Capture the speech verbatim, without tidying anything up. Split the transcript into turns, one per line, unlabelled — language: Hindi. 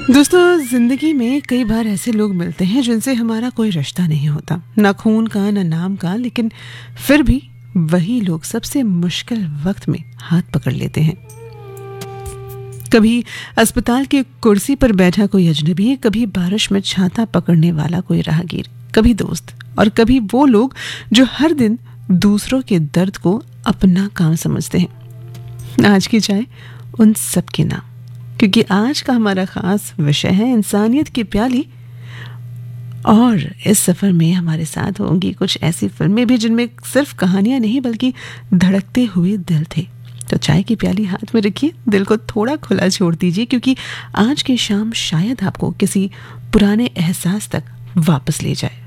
दोस्तों, जिंदगी में कई बार ऐसे लोग मिलते हैं जिनसे हमारा कोई रिश्ता नहीं होता, ना खून का ना नाम का, लेकिन फिर भी वही लोग सबसे मुश्किल वक्त में हाथ पकड़ लेते हैं। कभी अस्पताल की कुर्सी पर बैठा कोई अजनबी, कभी बारिश में छाता पकड़ने वाला कोई राहगीर, कभी दोस्त और कभी वो लोग जो हर दिन दूसरों के दर्द को अपना काम समझते हैं। आज की चाय उन सब के नाम, क्योंकि आज का हमारा खास विषय है इंसानियत की प्याली। और इस सफ़र में हमारे साथ होंगी कुछ ऐसी फिल्में भी जिनमें सिर्फ कहानियां नहीं बल्कि धड़कते हुए दिल थे। तो चाय की प्याली हाथ में रखिए, दिल को थोड़ा खुला छोड़ दीजिए, क्योंकि आज की शाम शायद आपको किसी पुराने एहसास तक वापस ले जाए।